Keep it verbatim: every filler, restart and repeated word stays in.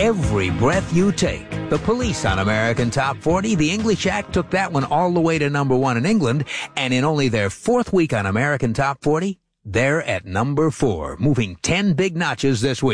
every breath you take. The Police on American Top forty. The English Act took that one all the way to number one in England, and in only their fourth week on American Top forty, they're at number four, moving ten big notches this week.